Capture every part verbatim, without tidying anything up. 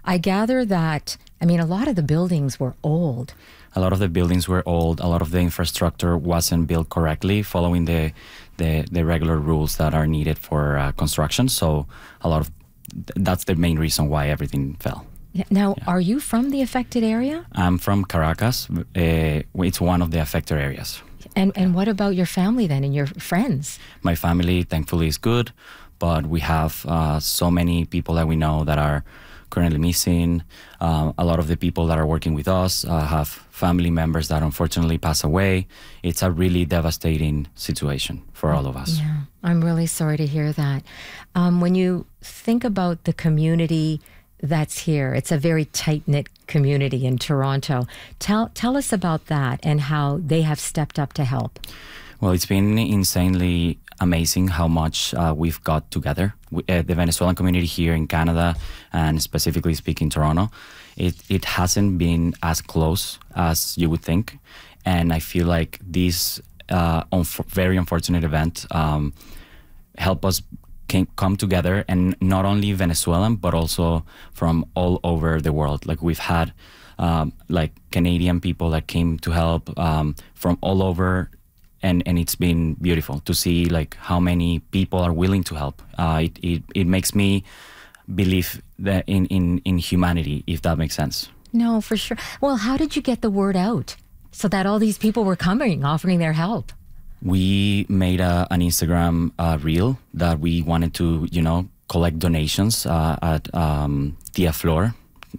I gather that, I mean, a lot of the buildings were old. A lot of the buildings were old. A lot of the infrastructure wasn't built correctly, following the the, the regular rules that are needed for uh, construction. So a lot of that's the main reason why everything fell. Now, Yeah. are you from the affected area? I'm from Caracas. Uh, it's one of the affected areas. And and what about your family then and your friends? My family, thankfully, is good, but we have uh, so many people that we know that are currently missing. Uh, a lot of the people that are working with us uh, have family members that unfortunately pass away. It's a really devastating situation for all of us. Yeah, I'm really sorry to hear that. Um, when you think about the community that's here, it's a very tight-knit community in Toronto. Tell tell us about that and how they have stepped up to help. Well, it's been insanely amazing how much uh, we've got together. We, uh, the Venezuelan community here in Canada, and specifically speaking Toronto, it, it hasn't been as close as you would think. And I feel like this uh, unf- very unfortunate event um, helped us can come together, and not only Venezuelan, but also from all over the world. Like we've had um, like Canadian people that came to help um, from all over. And, and it's been beautiful to see like how many people are willing to help. Uh, it, it it makes me believe that in, in, in humanity, if that makes sense. No, for sure. Well, how did you get the word out so that all these people were coming, offering their help? We made a, an Instagram uh, reel that we wanted to, you know, collect donations uh, at um, Tia Flor,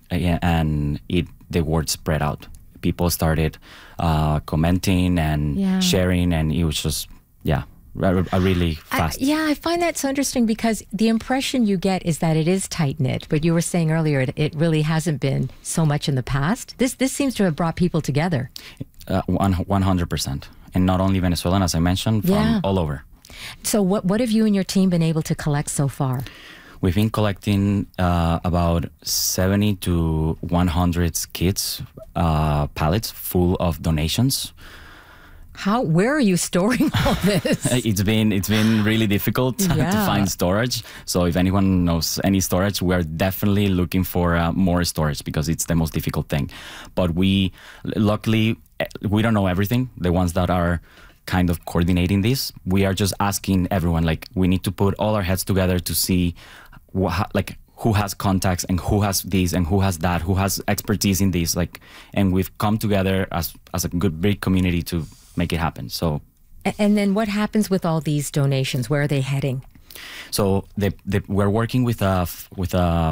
and it the word spread out. People started uh, commenting and Yeah. sharing, and it was just, yeah, a, a really I, fast. yeah, I find that so interesting because the impression you get is that it is tight-knit, but you were saying earlier it, it really hasn't been so much in the past. This this seems to have brought people together. Uh, one, one hundred percent. And not only Venezuelan, as I mentioned, from Yeah. all over. So what, what have you and your team been able to collect so far? We've been collecting uh, about seventy to one hundred kits, uh, pallets full of donations. How? Where are you storing all this? It's been it's been really difficult Yeah. to find storage. So if anyone knows any storage, we're definitely looking for uh, more storage, because it's the most difficult thing. But we, luckily, eh, we don't know everything. The ones that are kind of coordinating this, we are just asking everyone, like, we need to put all our heads together to see wha- like who has contacts and who has this and who has that, who has expertise in this, like, and we've come together as as a good big community to make it happen. So, A- and then what happens with all these donations? Where are they heading? so the, the, we're working with a f- with a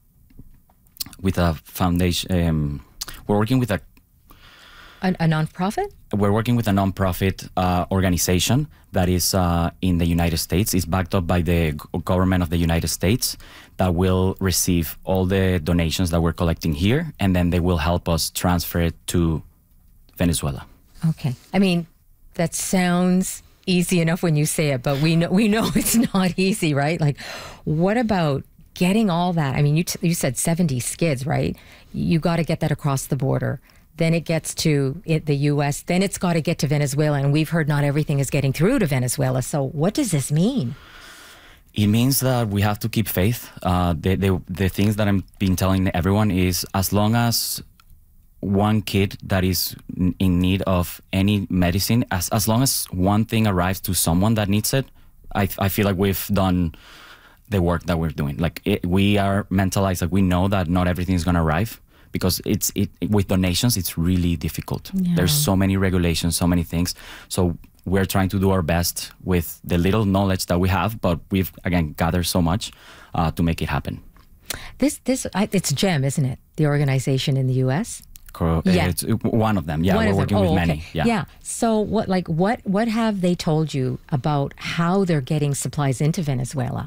with a foundation. Um, we're working with a A, a nonprofit? we're working with a nonprofit uh, organization that is uh, in the United States. It's backed up by the g- government of the United States, that will receive all the donations that we're collecting here, and then they will help us transfer it to Venezuela. Okay. I mean, that sounds easy enough when you say it, but we know we know it's not easy, right? Like, what about getting all that? I mean, you t- you said seventy skids, right? You got to get that across the border. Then it gets to it, the U S. Then it's got to get to Venezuela, and we've heard not everything is getting through to Venezuela. So, what does this mean? It means that we have to keep faith. Uh, the, the the things that I'm been telling everyone is, as long as one kid that is n- in need of any medicine, as as long as one thing arrives to someone that needs it, I I feel like we've done the work that we're doing. Like it, we are mentalized, like we know that not everything is gonna arrive, because it's it with donations it's really difficult. Yeah. There's so many regulations, so many things. So we're trying to do our best with the little knowledge that we have, but we've again gathered so much uh, to make it happen. This this I, it's GEM, isn't it? The organization in the U S. Cor- Yeah. It's one of them. Yeah, One we're of them. working Oh, with okay. many. Yeah. Yeah. So what like what what have they told you about how they're getting supplies into Venezuela?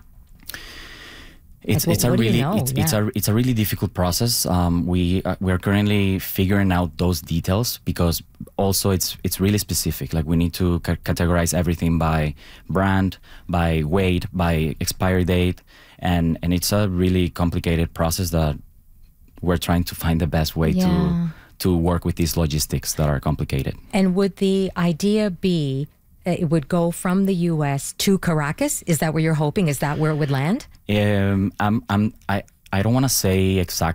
It's Like, it's what- a what do you really know? it's, it's Yeah. a it's a really difficult process. Um, we uh, we're currently figuring out those details, because also it's it's really specific. Like we need to ca- categorize everything by brand, by weight, by expiry date, and and it's a really complicated process that we're trying to find the best way Yeah. to to work with these logistics that are complicated. And would the idea be uh, it would go from the U S to Caracas? Is that where you're hoping? Is that where it would land? Um, I'm, I'm, I, I don't want to say exact